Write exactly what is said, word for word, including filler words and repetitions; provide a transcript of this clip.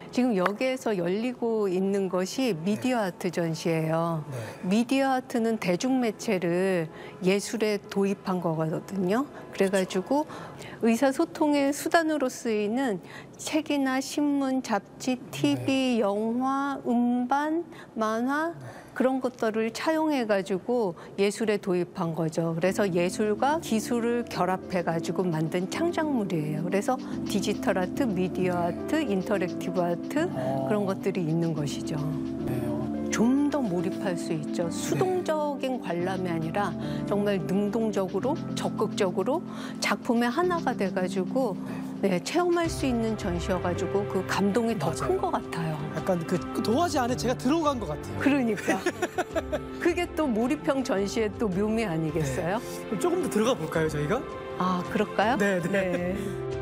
지금 여기에서 열리고 있는 것이 미디어 네. 아트 전시예요. 네. 미디어 아트는 대중매체를 예술에 도입한 거거든요. 그래가지고 의사소통의 수단으로 쓰이는 책이나 신문, 잡지, 티비, 네. 영화, 음반, 만화 네. 그런 것들을 차용해가지고 예술에 도입한 거죠. 그래서 예술과 기술을 결합해가지고 만든 창작물이에요. 그래서 디지털 아트, 미디어 아트, 인터랙티브 아트 어. 그런 것들이 있는 것이죠. 네. 좀 더 몰입할 수 있죠. 수동적인 관람이 아니라 정말 능동적으로, 적극적으로 작품의 하나가 돼가지고 네, 체험할 수 있는 전시여가지고 그 감동이 더 큰 것 같아요. 약간 그, 그 도화지 안에 제가 들어간 것 같아요. 그러니까. 그게 또 몰입형 전시의 또 묘미 아니겠어요? 네. 그럼 조금 더 들어가 볼까요, 저희가? 아, 그럴까요? 네, 네. 네.